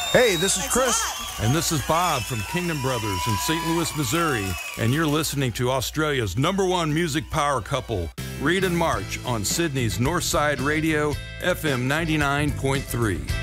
Hey, this is Chris. And this is Bob from Kingdom Brothers in St. Louis, Missouri. And you're listening to Australia's #1 music power couple, Reed and March, on Sydney's Northside Radio, FM 99.3.